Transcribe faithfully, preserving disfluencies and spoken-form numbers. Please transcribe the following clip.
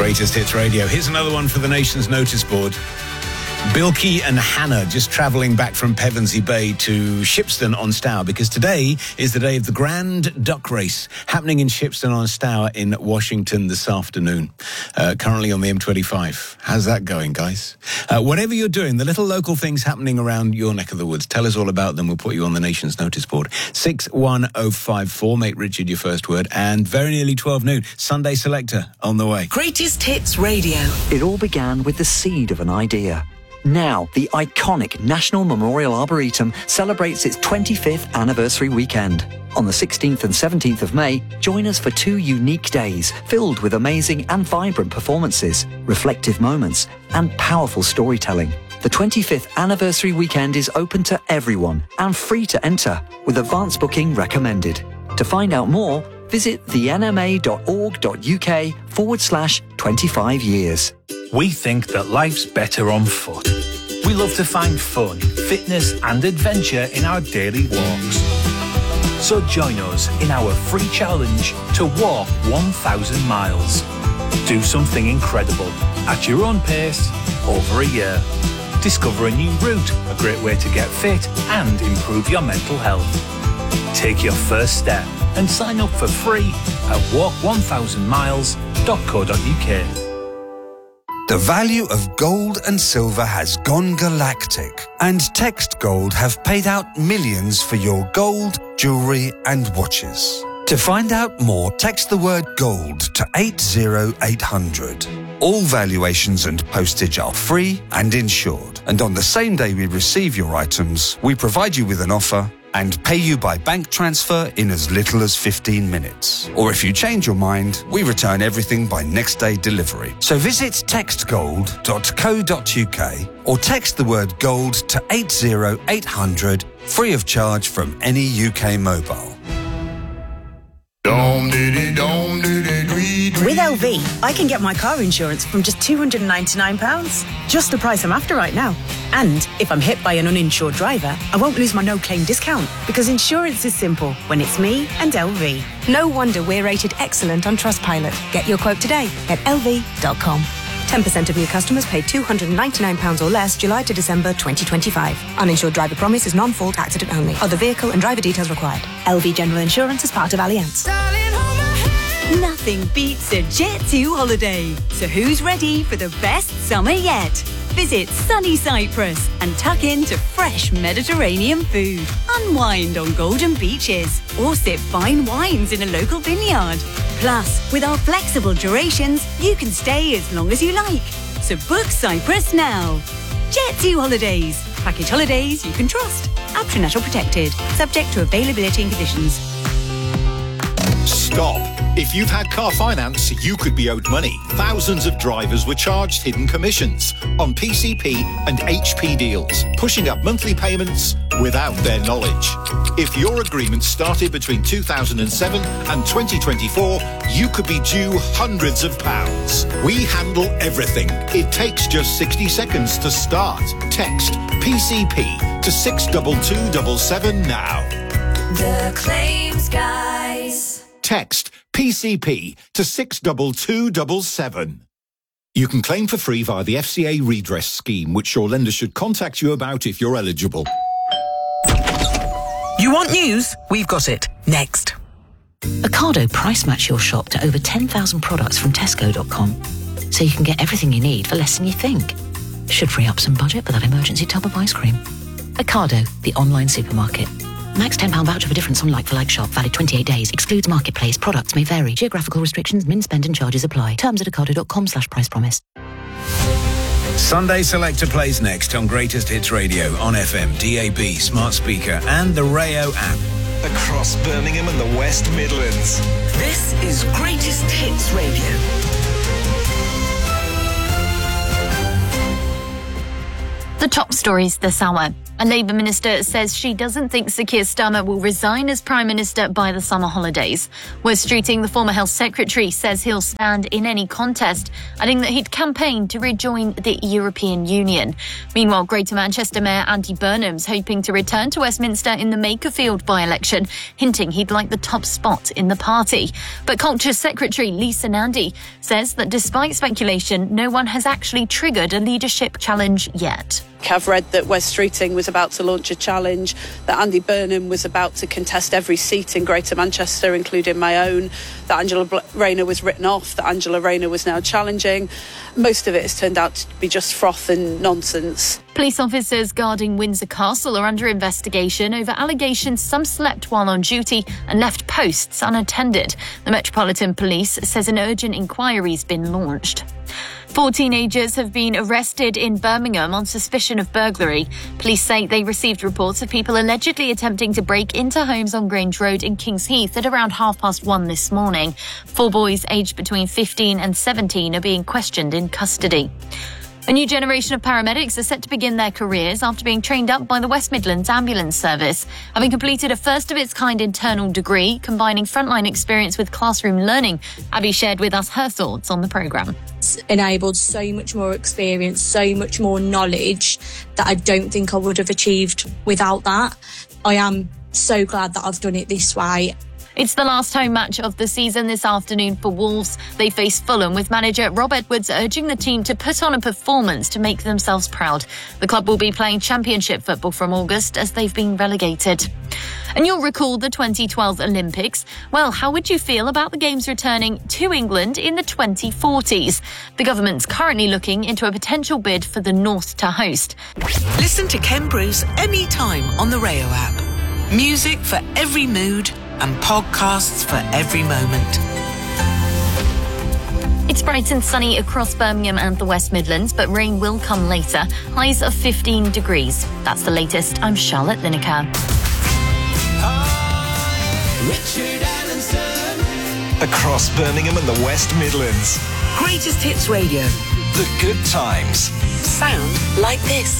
Greatest Hits Radio. Here's another one for the nation's notice board. Bilky and Hannah just travelling back from Pevensey Bay to Shipston on Stour, because today is the day of the Grand Duck Race happening in Shipston on Stour in Washington this afternoon. Uh, currently on the M twenty-five. How's that going, guys? Uh, whatever you're doing, the little local things happening around your neck of the woods, tell us all about them. We'll put you on the nation's notice board. six one oh five four, make Richard your first word. And very nearly twelve noon, Sunday Selector on the way. Greatest Hits Radio. It all began with the seed of an idea. Now, the iconic National Memorial Arboretum celebrates its twenty-fifth anniversary weekend. On the sixteenth and seventeenth of May, join us for two unique days filled with amazing and vibrant performances, reflective moments, and powerful storytelling. The twenty-fifth anniversary weekend is open to everyone and free to enter, with advance booking recommended. To find out more, visit the n m a dot org dot u k forward slash twenty-five years. We think that life's better on foot. We love to find fun, fitness and adventure in our daily walks. So join us in our free challenge to walk one thousand miles. Do something incredible at your own pace over a year. Discover a new route, a great way to get fit and improve your mental health. Take your first step and sign up for free at walk one thousand miles dot co dot u k. The value of gold and silver has gone galactic, and Text Gold have paid out millions for your gold, jewellery and watches. To find out more, text the word GOLD to eight zero eight hundred. All valuations and postage are free and insured, and on the same day we receive your items, we provide you with an offer and pay you by bank transfer in as little as fifteen minutes. Or if you change your mind, we return everything by next day delivery. So visit text gold dot co dot u k or text the word GOLD to eight zero eight hundred, free of charge from any U K mobile. With L V, I can get my car insurance from just two hundred ninety-nine pounds. Just the price I'm after right now. And if I'm hit by an uninsured driver, I won't lose my no-claim discount, because insurance is simple when it's me and L V. No wonder we're rated excellent on Trustpilot. Get your quote today at L V dot com. ten percent of new customers paid two hundred ninety-nine pounds or less July to December twenty twenty-five. Uninsured driver promise is non-fault accident only. Other vehicle and driver details required. L V General Insurance is part of Allianz. Nothing beats a Jet two holiday. So who's ready for the best summer yet? Visit sunny Cyprus and tuck into fresh Mediterranean food. Unwind on golden beaches or sip fine wines in a local vineyard. Plus, with our flexible durations, you can stay as long as you like. So book Cyprus now. Jet two Holidays. Package holidays you can trust. Aptronatal protected. Subject to availability and conditions. Stop. If you've had car finance, you could be owed money. Thousands of drivers were charged hidden commissions on P C P and H P deals, pushing up monthly payments without their knowledge. If your agreement started between two thousand seven and twenty twenty-four, you could be due hundreds of pounds. We handle everything. It takes just sixty seconds to start. Text P C P to six two two seven seven now. The Claims Guys. Text P C P to six two two seven seven. You can claim for free via the F C A redress scheme, which your lender should contact you about if you're eligible. You want news? We've got it. Next. Ocado price match your shop to over ten thousand products from tesco dot com, so you can get everything you need for less than you think. Should free up some budget for that emergency tub of ice cream. Ocado, the online supermarket. Max ten pounds voucher for difference on like-for-like shop. Valid twenty-eight days. Excludes marketplace. Products may vary. Geographical restrictions, min spend and charges apply. Terms at ocado dot com slash price promise. Sunday Selector plays next on Greatest Hits Radio on F M, D A B, smart speaker and the Rayo app. Across Birmingham and the West Midlands. This is Greatest Hits Radio. The top stories this hour. A Labour minister says she doesn't think Sir Keir Starmer will resign as Prime Minister by the summer holidays. Wes Streeting, the former Health Secretary, says he'll stand in any contest, adding that he'd campaign to rejoin the European Union. Meanwhile, Greater Manchester Mayor Andy Burnham's hoping to return to Westminster in the Makerfield by-election, hinting he'd like the top spot in the party. But Culture Secretary Lisa Nandy says that despite speculation, no one has actually triggered a leadership challenge yet. I've read that Wes Streeting was about to launch a challenge, that Andy Burnham was about to contest every seat in Greater Manchester, including my own, that Angela Rayner was written off, that Angela Rayner was now challenging. Most of it has turned out to be just froth and nonsense. Police officers guarding Windsor Castle are under investigation over allegations some slept while on duty and left posts unattended. The Metropolitan Police says an urgent inquiry's been launched. Four teenagers have been arrested in Birmingham on suspicion of burglary. Police say they received reports of people allegedly attempting to break into homes on Grange Road in Kings Heath at around half past one this morning. Four boys aged between fifteen and seventeen are being questioned in custody. A new generation of paramedics are set to begin their careers after being trained up by the West Midlands Ambulance Service. Having completed a first-of-its-kind internal degree, combining frontline experience with classroom learning, Abby shared with us her thoughts on the programme. It's enabled so much more experience, so much more knowledge that I don't think I would have achieved without that. I am so glad that I've done it this way. It's the last home match of the season this afternoon for Wolves. They face Fulham, with manager Rob Edwards urging the team to put on a performance to make themselves proud. The club will be playing Championship football from August as they've been relegated. And you'll recall the twenty twelve Olympics. Well, how would you feel about the Games returning to England in the twenty forties? The government's currently looking into a potential bid for the North to host. Listen to Ken Bruce anytime on the Rayo app. Music for every mood and podcasts for every moment. It's bright and sunny across Birmingham and the West Midlands, but rain will come later. Highs of fifteen degrees. That's the latest. I'm Charlotte Lineker. Richard Allenson. Across Birmingham and the West Midlands. Greatest Hits Radio. The good times. Sound like this.